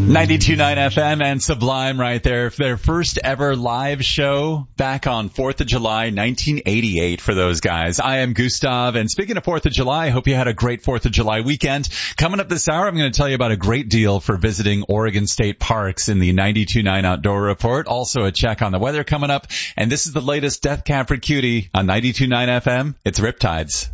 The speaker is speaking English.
92.9 FM and Sublime right there. Their first ever live show back on 4th of July, 1988 for those guys. I am Gustav, and speaking of 4th of July, I hope you had a great 4th of July weekend. Coming up this hour, I'm going to tell you about a great deal for visiting Oregon State Parks in the 92.9 Outdoor Report. Also a check on the weather coming up. And this is the latest Death Cab for Cutie on 92.9 FM. It's Riptides.